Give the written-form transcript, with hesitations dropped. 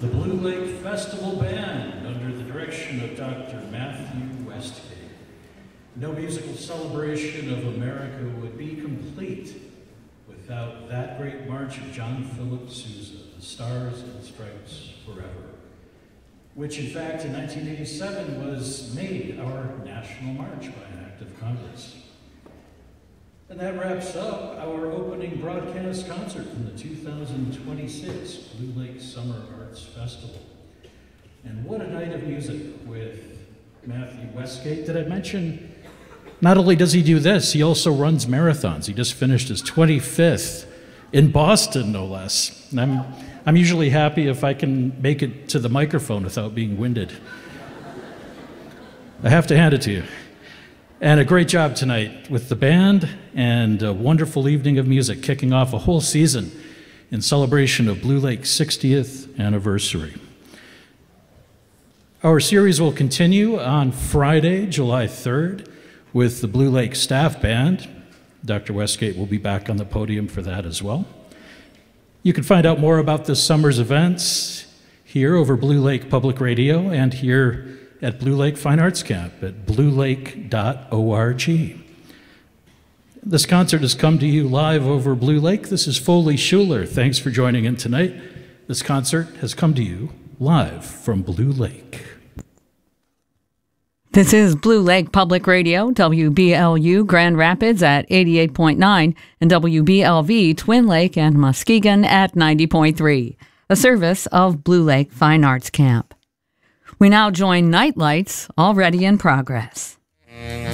the Blue Lake Festival Band under the direction of Dr. Matthew Westgate. No musical celebration of America would be complete without that great march of John Philip Sousa, the Stars and Stripes Forever, which in fact in 1987 was made our national march by an act of Congress. And that wraps up our opening broadcast concert from the 2026 Blue Lake Summer Arts Festival. And what a night of music with Matthew Westgate. Did I mention, not only does he do this, he also runs marathons. He just finished his 25th in Boston, no less. And I'm usually happy if I can make it to the microphone without being winded. I have to hand it to you. And a great job tonight with the band and a wonderful evening of music, kicking off a whole season in celebration of Blue Lake's 60th anniversary. Our series will continue on Friday, July 3rd, with the Blue Lake Staff Band. Dr. Westgate will be back on the podium for that as well. You can find out more about this summer's events here over Blue Lake Public Radio and here at Blue Lake Fine Arts Camp at bluelake.org. This concert has come to you live over Blue Lake. This is Foley Schuler. Thanks for joining in tonight. This concert has come to you live from Blue Lake. This is Blue Lake Public Radio, WBLU Grand Rapids at 88.9 and WBLV Twin Lake and Muskegon at 90.3, a service of Blue Lake Fine Arts Camp. We now join Night Lights, already in progress.